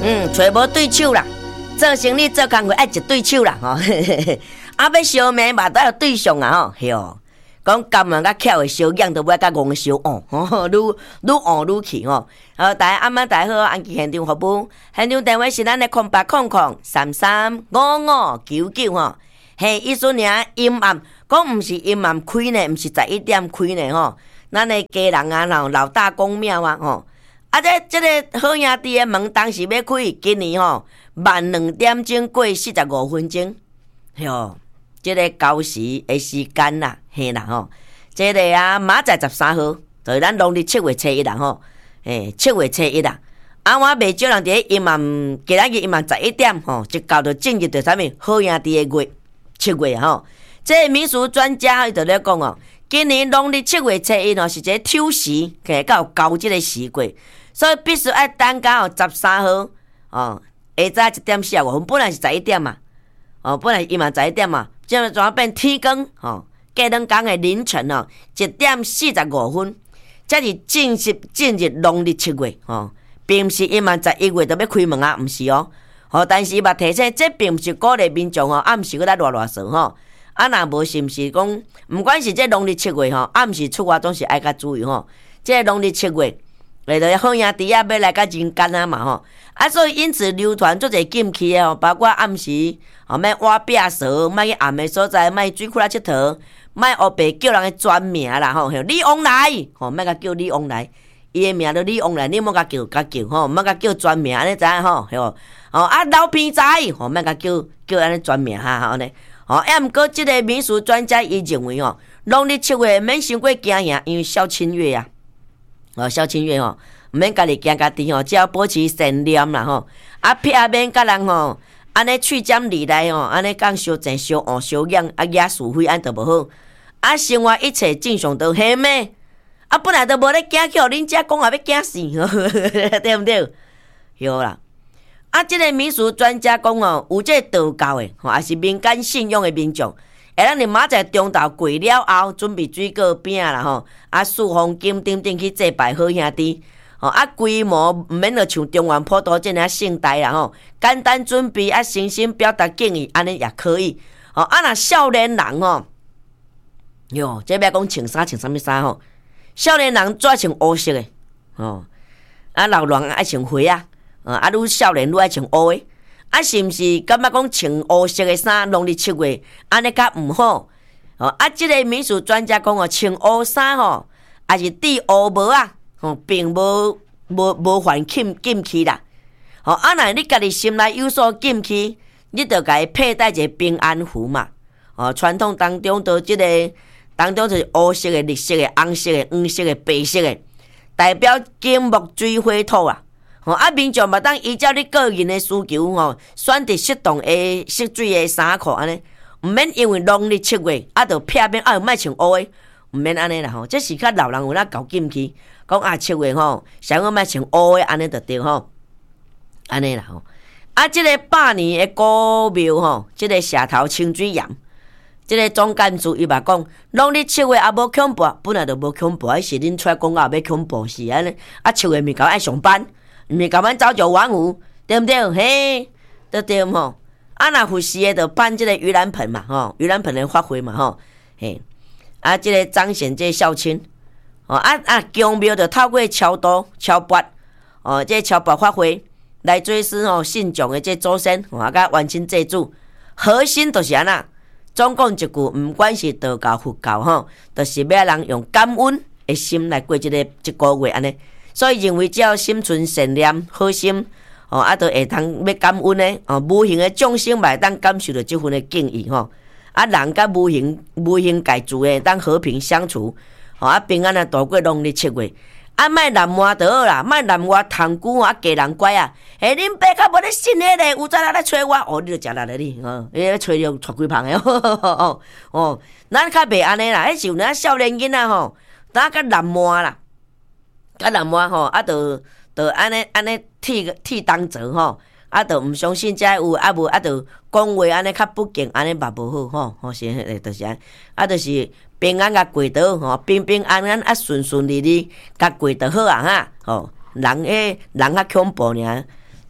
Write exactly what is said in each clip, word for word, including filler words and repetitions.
嗯，找无对手啦，做生意做工课爱一对手啦吼，啊要烧命嘛都要对象啊吼，嘿哦，讲甘人甲巧的小样都要甲戆小哦，吼，愈愈换愈去吼。好，大家暗暝大家好，安记现场服务，现场电话是咱的空八空空三三五五九九吼，嘿，意思尔阴暗，讲毋是阴暗开呢，毋是十一点开呢吼，咱的家人啊，吼老大公庙啊吼。啊！这这个好兄弟的门当时要开，今年吼晚两点钟过四十五分钟，哟，这个交时的时间啦，嘿啦吼，这个啊明仔载十三号，就是咱农历七月初一啦吼，诶，七月初一啦。啊，我未少人伫阴暗，今仔日阴暗十一点吼，就到到正日着啥物好兄弟的月七月吼。这个民俗专家伊就咧讲哦，今年农历七月初一哦是一个丑时，计到交即个时过。所以必须爱等到哦十三号哦，下早一点四十五分，本来是十一点嘛，哦，本来伊嘛十一点嘛，现在转变天光哦，过两天的凌晨哦，一点四十五分，才是正式进入农历七月哦，并毋是伊嘛十一月就要开门啊，毋是哦，哦，但是伊嘛提醒，这并毋是鼓励民众哦，暗时搁来热热扫吼，啊，若无是毋是讲，毋管是这农历七月吼，暗时出外总是爱较注意吼，这农历七月。来到好兄弟啊，要来甲人间啊嘛吼，啊所以因此流传做侪禁忌诶吼，包括暗时吼，莫挖壁扫，莫去暗诶所在，莫水库啦佚佗，莫黑白叫人诶全名啦吼，李旺来吼，莫甲叫李旺来，伊诶名都李旺来，你莫甲叫甲叫吼，莫甲叫全名安尼知影吼，吼哦啊老偏仔吼，莫甲叫叫安尼全名哈吼安尼，吼啊毋过即个民俗专家伊认为吼，农历七月免伤过惊吓，因为小清月啊。哦，小清月吼，毋免家己惊家己吼，只要保持善念啦吼。啊，撇免甲人吼，安尼去占利来吼，安尼讲相争、相恶、相养，啊惹是非，安都无好。啊，生活一切正常都嘿咩？啊，本来都无咧惊去，互恁遮讲也要惊死，对毋对？有啦。啊，即、这个民俗专家讲哦，有这道教的吼，也是民间信仰的民众。下咱日明仔中昼过了后，准备水果饼啦吼，啊四方金顶顶去祭拜好兄弟，吼啊规模毋免着像中原普渡这样盛大啦吼，简单准备啊，诚心表达敬意，安尼也可以。吼啊，若少年人吼，哟，这要讲穿衫穿啥物衫吼？少年人怎穿乌色的，吼啊老人爱穿灰啊，啊愈少年愈爱穿乌的。啊，是毋是感觉讲穿乌色的衫，农历七月安尼较毋好？哦，啊，即、这个民俗专家讲哦，穿乌衫吼，也是戴乌帽啊，吼，并无无无犯禁禁忌啦。吼、哦，啊，若你家己心内有所禁忌，你着家佩戴一个平安符嘛。哦，传统当中都即、这个当中就是乌色的、绿色的、红色的、黄色的、白色的，代表金木水火土啊。吼啊！民众嘛当依照你个人的需求吼，选择适当的色水的衫裤安尼，毋免因为农历七月啊，着撇免啊，莫穿乌的，毋免安尼啦吼。这是较老人有哪搞禁忌，讲啊七月吼，想要莫穿乌的安尼着对吼，安尼啦吼。啊，即、这个百年的古庙吼，即、这个社头清水岩，即、这个总干事伊嘛讲，农历七月也无恐怖，本来就无恐怖，是恁出来讲啊要恐怖是安尼。啊七月咪搞爱上班。毋是甲阮朝九晚五，对毋对？嘿，对对吼。啊，若护士诶，着办即个盂兰盆嘛，吼，盂兰盆诶发挥嘛，吼，嘿。啊，即、这个彰显这孝亲，哦，啊啊，宫庙着透过超度、超拔，哦，这超拔发挥来追思吼信众诶这祖先，啊，甲完成祭祖。核心着是安那，总讲一句，毋管是道教、佛教吼，着是要人用感恩诶心来过即、这个一个月安尼。所以认为只要心存善念、好心，哦，啊，都会通要感恩的，哦，无形的众生嘛会当感受到这份的敬意吼，啊，人甲无形无形界主的当和平相处，哦，啊，平安啊度过农历七月，啊，莫南骂就好啦，莫南骂贪久啊，家人乖啊，嘿，恁爸较无咧信迄个，有早来来找我，哦，你著食力咧你，哦，你咧找着带几旁的哦，哦，咱较袂安尼啦，迄是有咱少年囡仔吼，当较南骂啦。啊，南妈吼，啊，着着安尼安尼替替当责吼，啊，着毋相信遮有，啊无啊，着讲话安尼较不敬，安尼嘛无好吼，吼是诶，就是安，啊，就是平安甲过倒吼，平平安安啊，顺顺利利甲过倒好啊哈，吼，人诶人较恐怖尔，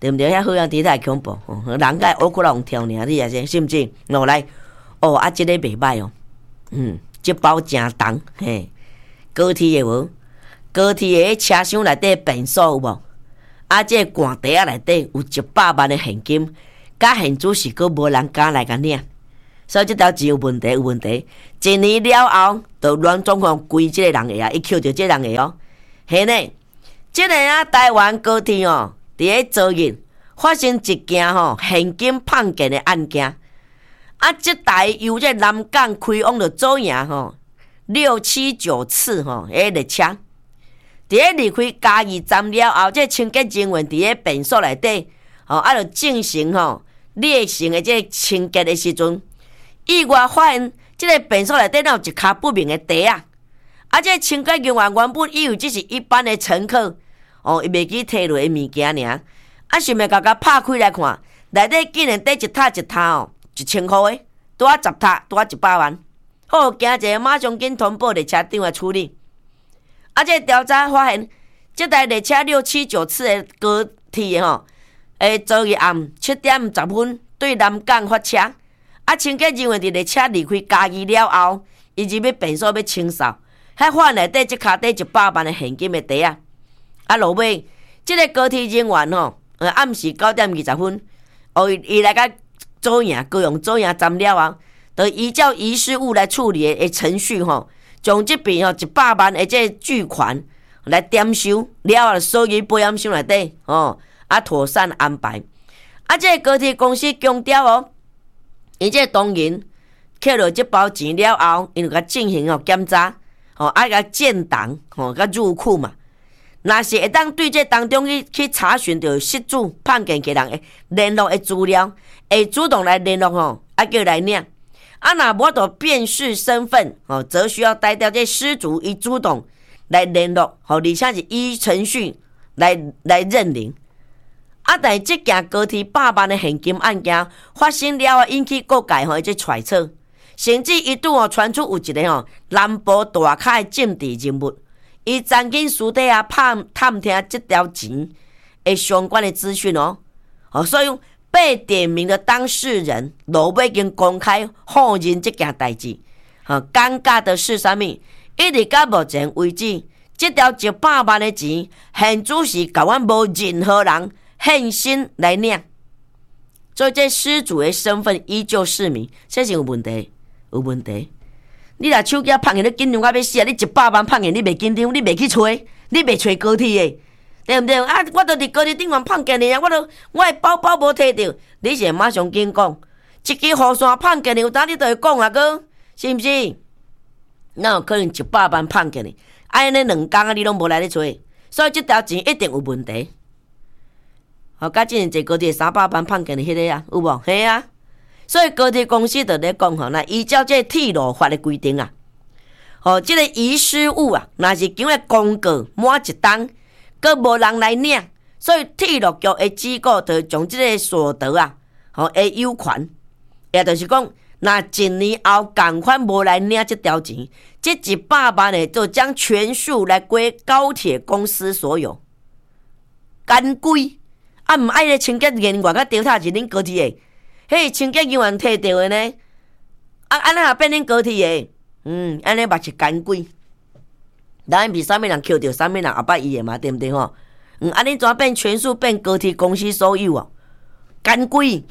对毋对？遐好样底太恐怖，哦、人家乌骨龙跳尔，你也是，是毋是？我来，哦，啊，即、这个袂歹哦，嗯，即包真重，嘿，高铁的无？高铁的车厢内底便所有无？啊，即、这个罐袋内底有一百万的现金，甲现主是佫无人敢来甲领，所以即条钱有问题，有问题。一年了后，就乱总共归即个人个啊，伊扣着即个人个哦，嘿呢，即、这个啊，台湾高铁哦。伫咧昨日发生一件吼现金碰见的案件，啊，即台由这南港开往着左营吼六七九次吼，迄列车，伫咧离开嘉义站了后，这清洁人员伫咧便所内底，吼啊，着进行吼例行的这清洁的时阵，意外发现即个便所内底有一卡不明的袋啊，啊，这清洁人员原本以为这是一般的乘客。哦，伊袂记摕落的物件尔，啊，想要甲甲拍开来看，内底竟然底一塔一塔哦，一千箍的，拄啊十塔，拄啊一百万。好，惊者马上紧通报列车长来处理。啊，这调查发现，这台列车六七九次的高铁吼，诶，昨日暗七点十分对南港发车，啊，清洁人员伫列车离开嘉义了后，伊入去便所要清扫，还发现内底一卡底一百万的现金的袋啊。啊，落尾，即、这个高铁人员吼，呃，暗时九点二十分，哦，伊来甲左营高雄左营站了后，就依照遗失物来处理的程序吼，将即笔吼一百万的这巨款来点收，了后收入保险箱内底，哦，啊，妥善安排。啊，这个高铁公司强调哦，伊这当然摕落即包钱了后，因就甲进行吼检查，吼，啊，甲建档，吼，甲入库嘛。若是会当对这当中去去查询到失主碰见个人的联络的资料，会主动来联络吼，啊叫来领。啊，若无到辨识身份，吼，则需要带掉这失主伊主动来联络，吼，而且是依程序来来认领。啊，但是这件高铁百万的现金案件发生了后，引起各界吼一个揣测，甚至一度哦传出有一个吼南部大咖的政治人物。伊曾经私底下探探听这条钱的相关的资讯哦，哦，所以被点名的当事人落尾已经公开否认这件代志。哦，尴尬的是啥物？一直到目前为止，这条一百万的钱，现主是甲阮无任何人现身来领，所以这失主的身份依旧是谜，这是有问题，有问题。你若手机碰见你紧张到要死啊！你一百万碰见你袂紧张，你袂去找，你袂找高铁的，对毋对？啊，我都伫高铁顶面碰见你啊！我都我的包包无摕到，你是马上紧讲，一支雨伞碰见你，有当你就会讲啊，哥，是毋是？哪有可能一百万碰见你？安尼两工啊，你拢无来咧找，所以这条钱一定有问题。好，甲之前坐高铁三百万碰见你迄个啊，有无？嘿啊！所以高铁公司就咧讲吼，那依照这铁路法的规定啊，吼，这个遗失物啊，若是经过公告满一档，佮无人来领，所以铁路局的机构就将这个所得啊，吼，的有权，也就是讲，那一年后共款无来领这条钱，这一百万的就将全数来归高铁公司所有，干贵啊！唔爱咧清洁人员甲调查是恁高铁的。迄清洁人员摕到的呢？啊，安尼也变恁高铁的，嗯，安尼嘛是干贵。咱比啥物人扣到啥物人后摆伊的嘛，对毋对吼？嗯，安尼怎变全数变高铁公司所有啊？干贵。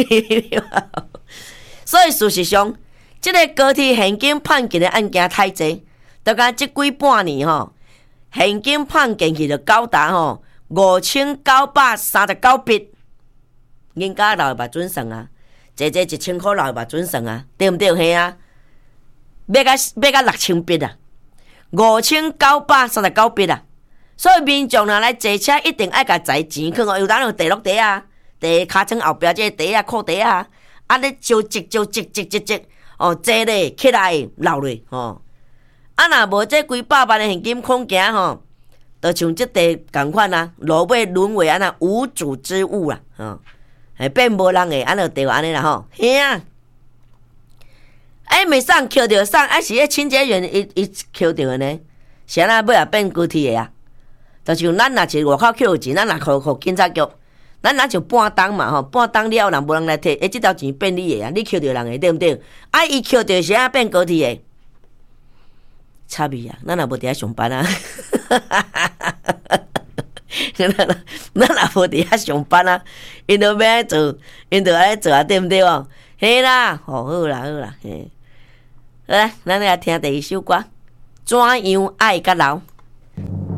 所以事实上，即、这个高铁现金碰见的案件太济，大概即几半年吼，现金碰见去就高达吼五千九百三十九笔。人家留目准算啊，坐坐一千块留目准算啊，对毋对？嘿啊，要甲要甲六千笔啊，五千九百三十九笔啊。所以民众若来坐车，一定爱甲载钱去哦，有当有地落地啊，地尻川后壁这个地啊、裤地啊，啊咧招积招积积积积，哦，坐咧起来留咧，吼。啊，若无这几百万的现金空行吼，就像这地共款啊，落尾沦为安那无主之物啦，吼。哎，变无人诶，安尼就安尼啦吼，嘿啊！哎，袂送扣着送，啊是迄清洁员伊伊扣着诶呢，是安那尾也变高铁诶啊？就像咱若是外口扣钱，咱若互互警察局， 咱若就半当嘛吼，半当了人无人来摕，诶，即条钱变你的啊，你扣着人的对毋对？啊，伊扣着啥变高铁的？差别啊，咱也无伫遐上班啊，咱咱咱也无伫遐上班啊，因着要安做，因着安做啊，对毋对哦？嘿啦，吼好啦好啦，嘿，好啦，咱来听第一首歌，怎样爱甲老？